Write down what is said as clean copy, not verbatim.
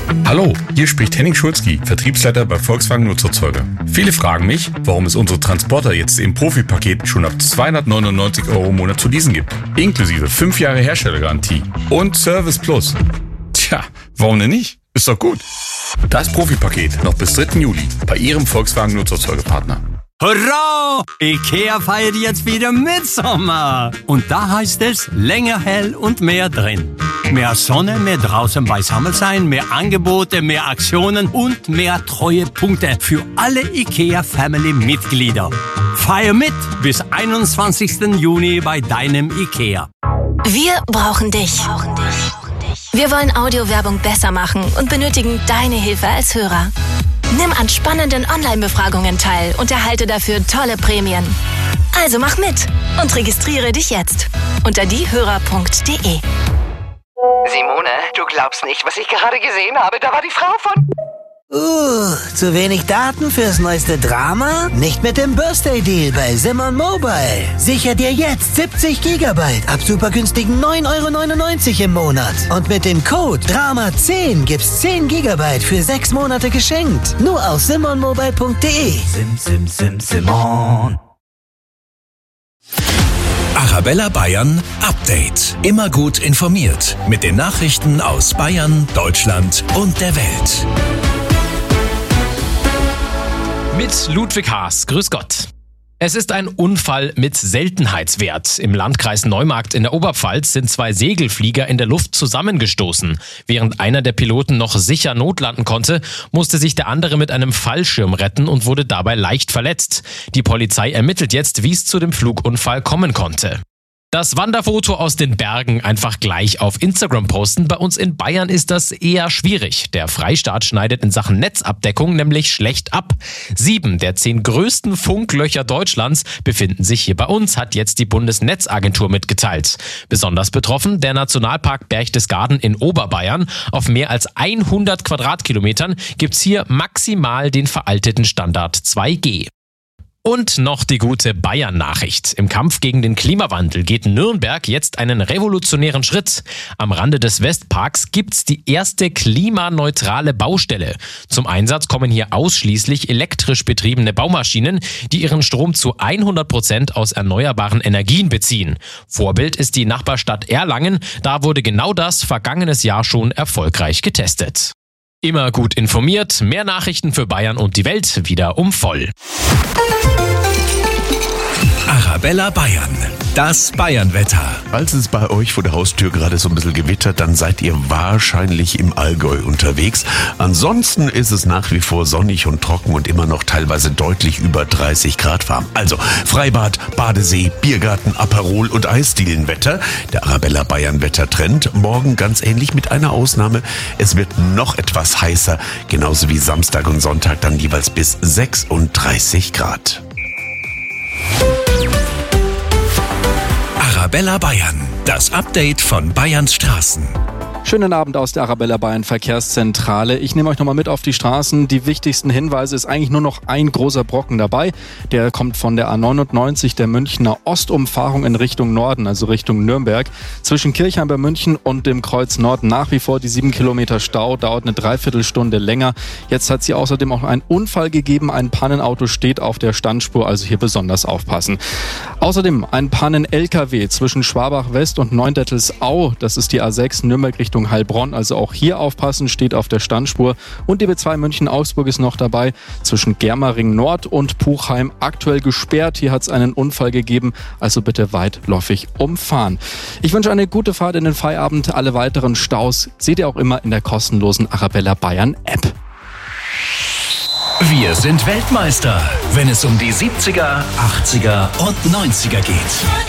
Hallo, hier spricht Henning Schulzki, Vertriebsleiter bei Volkswagen Nutzerzeuger. Viele fragen mich, warum es unsere Transporter jetzt im Profi-Paket schon ab 299 € im Monat zu leasen gibt. Inklusive 5 Jahre Herstellergarantie und Service Plus. Tja, warum denn nicht? Ist doch gut. Das Profi-Paket noch bis 3. Juli bei Ihrem Volkswagen Nutzerzeugerpartner. Hurra! IKEA feiert jetzt wieder Mitsommer. Und da heißt es länger hell und mehr drin. Mehr Sonne, mehr draußen beisammen sein, mehr Angebote, mehr Aktionen und mehr Treuepunkte für alle IKEA-Family-Mitglieder. Feier mit bis 21. Juni bei deinem IKEA. Wir brauchen dich. Wir wollen Audiowerbung besser machen und benötigen deine Hilfe als Hörer. Nimm an spannenden Online-Befragungen teil und erhalte dafür tolle Prämien. Also mach mit und registriere dich jetzt unter diehörer.de. Simone, du glaubst nicht, was ich gerade gesehen habe. Da war die Frau von... Zu wenig Daten fürs neueste Drama? Nicht mit dem Birthday Deal bei Simon Mobile. Sicher dir jetzt 70 GB ab super günstigen 9,99 € im Monat. Und mit dem Code DRAMA10 gibt's 10 GB für 6 Monate geschenkt. Nur auf simonmobile.de. Simon. Arabella Bayern Update. Immer gut informiert mit den Nachrichten aus Bayern, Deutschland und der Welt. Mit Ludwig Haas. Grüß Gott. Es ist ein Unfall mit Seltenheitswert. Im Landkreis Neumarkt in der Oberpfalz sind 2 Segelflieger in der Luft zusammengestoßen. Während einer der Piloten noch sicher notlanden konnte, musste sich der andere mit einem Fallschirm retten und wurde dabei leicht verletzt. Die Polizei ermittelt jetzt, wie es zu dem Flugunfall kommen konnte. Das Wanderfoto aus den Bergen einfach gleich auf Instagram posten. Bei uns in Bayern ist das eher schwierig. Der Freistaat schneidet in Sachen Netzabdeckung nämlich schlecht ab. 7 der 10 größten Funklöcher Deutschlands befinden sich hier bei uns, hat jetzt die Bundesnetzagentur mitgeteilt. Besonders betroffen der Nationalpark Berchtesgaden in Oberbayern. Auf mehr als 100 Quadratkilometern gibt's hier maximal den veralteten Standard 2G. Und noch die gute Bayern-Nachricht. Im Kampf gegen den Klimawandel geht Nürnberg jetzt einen revolutionären Schritt. Am Rande des Westparks gibt's die erste klimaneutrale Baustelle. Zum Einsatz kommen hier ausschließlich elektrisch betriebene Baumaschinen, die ihren Strom zu 100% aus erneuerbaren Energien beziehen. Vorbild ist die Nachbarstadt Erlangen. Da wurde genau das vergangenes Jahr schon erfolgreich getestet. Immer gut informiert, mehr Nachrichten für Bayern und die Welt wieder um voll. Arabella Bayern, das Bayernwetter. Falls es bei euch vor der Haustür gerade so ein bisschen gewittert, dann seid ihr wahrscheinlich im Allgäu unterwegs. Ansonsten ist es nach wie vor sonnig und trocken und immer noch teilweise deutlich über 30 Grad warm. Also Freibad, Badesee, Biergarten, Aperol und Eisdielenwetter. Der Arabella Bayern Wettertrend. Morgen ganz ähnlich mit einer Ausnahme. Es wird noch etwas heißer, genauso wie Samstag und Sonntag dann jeweils bis 36 Grad. Arabella Bayern, das Update von Bayerns Straßen. Schönen Abend aus der Arabella Bayern Verkehrszentrale. Ich nehme euch nochmal mit auf die Straßen. Die wichtigsten Hinweise ist eigentlich nur noch ein großer Brocken dabei. Der kommt von der A99, der Münchner Ostumfahrung in Richtung Norden, also Richtung Nürnberg. Zwischen Kirchheim bei München und dem Kreuz Nord nach wie vor die 7 Kilometer Stau, dauert eine Dreiviertelstunde länger. Jetzt hat sie außerdem auch einen Unfall gegeben. Ein Pannenauto steht auf der Standspur, also hier besonders aufpassen. Außerdem ein Pannen-LKW zwischen Schwabach West und Neundettelsau. Das ist die A6 Nürnberg Richtung Heilbronn, also auch hier aufpassen, steht auf der Standspur. Und die B2 München-Augsburg ist noch dabei, zwischen Germering Nord und Puchheim aktuell gesperrt. Hier hat es einen Unfall gegeben, also bitte weitläufig umfahren. Ich wünsche eine gute Fahrt in den Feierabend. Alle weiteren Staus seht ihr auch immer in der kostenlosen Arabella Bayern App. Wir sind Weltmeister, wenn es um die 70er, 80er und 90er geht.